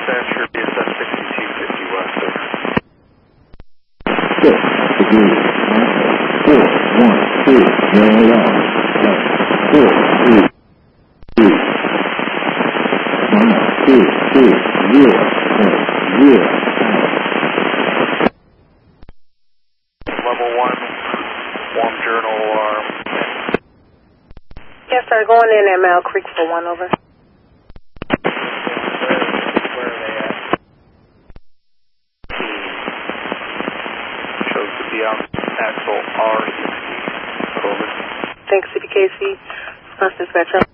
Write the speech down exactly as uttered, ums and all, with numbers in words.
dispatcher, B S S sixty-two fifty west, over. Six degrees, four, one, two, zero, one, four, three, two, one, two, two, zero, zero. Level one, warm journal alarm. Yes, sir, going in at Mile Creek for one, over. Axle R sixty, over. Thanks, C P K C. Response dispatcher.